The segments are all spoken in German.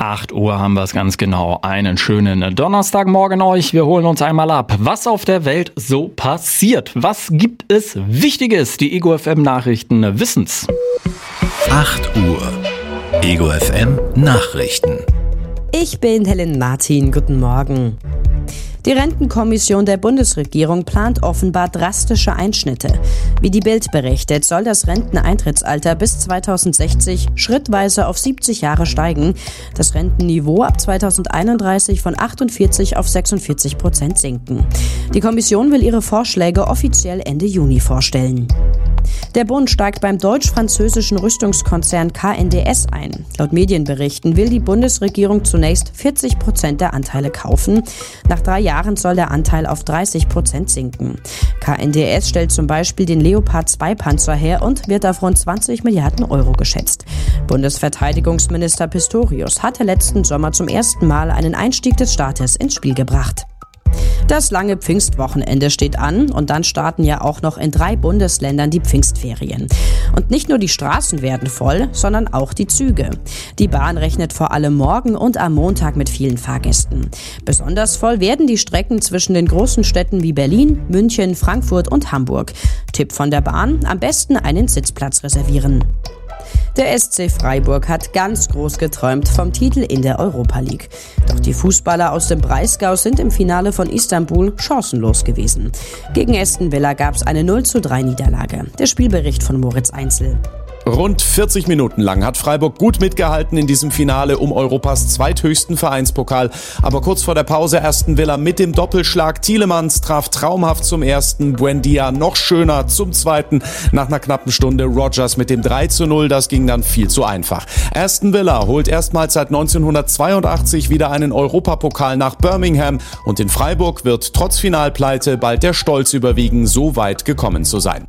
8 Uhr haben wir es ganz genau. Einen schönen Donnerstagmorgen euch. Wir holen uns einmal ab, was auf der Welt so passiert. Was gibt es Wichtiges? Die Ego FM Nachrichten wissen's. 8 Uhr. Ego FM Nachrichten. Ich bin Helen Martin. Guten Morgen. Die Rentenkommission der Bundesregierung plant offenbar drastische Einschnitte. Wie die Bild berichtet, soll das Renteneintrittsalter bis 2060 schrittweise auf 70 Jahre steigen. Das Rentenniveau ab 2031 von 48 auf 46% sinken. Die Kommission will ihre Vorschläge offiziell Ende Juni vorstellen. Der Bund steigt beim deutsch-französischen Rüstungskonzern KNDS ein. Laut Medienberichten will die Bundesregierung zunächst 40% der Anteile kaufen. Nach 3 Jahren soll der Anteil auf 30% sinken. KNDS stellt zum Beispiel den Leopard 2 Panzer her und wird auf rund 20 Milliarden Euro geschätzt. Bundesverteidigungsminister Pistorius hatte letzten Sommer zum ersten Mal einen Einstieg des Staates ins Spiel gebracht. Das lange Pfingstwochenende steht an und dann starten ja auch noch in 3 Bundesländern die Pfingstferien. Und nicht nur die Straßen werden voll, sondern auch die Züge. Die Bahn rechnet vor allem morgen und am Montag mit vielen Fahrgästen. Besonders voll werden die Strecken zwischen den großen Städten wie Berlin, München, Frankfurt und Hamburg. Tipp von der Bahn: am besten einen Sitzplatz reservieren. Der SC Freiburg hat ganz groß geträumt vom Titel in der Europa League. Doch die Fußballer aus dem Breisgau sind im Finale von Istanbul chancenlos gewesen. Gegen Aston Villa gab es eine 0:3 Niederlage. Der Spielbericht von Moritz Einzel. Rund 40 Minuten lang hat Freiburg gut mitgehalten in diesem Finale um Europas zweithöchsten Vereinspokal. Aber kurz vor der Pause Aston Villa mit dem Doppelschlag. Tielemans traf traumhaft zum ersten, Buendia noch schöner zum zweiten. Nach einer knappen Stunde Rodgers mit dem 3:0, das ging dann viel zu einfach. Aston Villa holt erstmals seit 1982 wieder einen Europapokal nach Birmingham. Und in Freiburg wird trotz Finalpleite bald der Stolz überwiegen, so weit gekommen zu sein.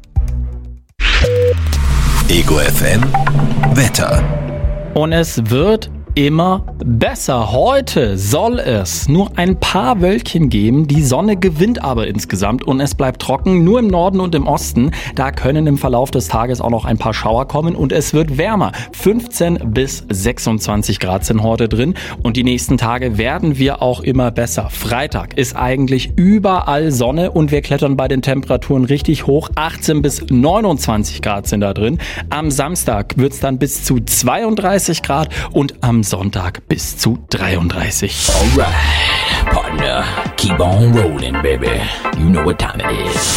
Ego FM Wetter. Und es wird immer besser. Heute soll es nur ein paar Wölkchen geben. Die Sonne gewinnt aber insgesamt und es bleibt trocken. Nur im Norden und im Osten. Da können im Verlauf des Tages auch noch ein paar Schauer kommen und es wird wärmer. 15 bis 26 Grad sind heute drin und die nächsten Tage werden wir auch immer besser. Freitag ist eigentlich überall Sonne und wir klettern bei den Temperaturen richtig hoch. 18 bis 29 Grad sind da drin. Am Samstag wird es dann bis zu 32 Grad und am Sonntag bis zu 33. Alright, partner, keep on rolling, baby. You know what time it is.